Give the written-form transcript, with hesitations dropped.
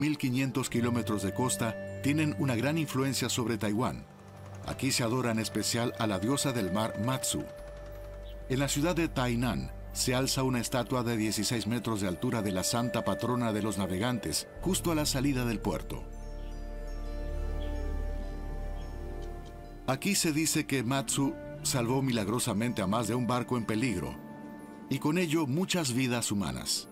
1.500 kilómetros de costa tienen una gran influencia sobre Taiwán. Aquí se adora en especial a la diosa del mar Matsu. En la ciudad de Tainan se alza una estatua de 16 metros de altura de la santa patrona de los navegantes, justo a la salida del puerto. Aquí se dice que Matsu salvó milagrosamente a más de un barco en peligro, y con ello muchas vidas humanas.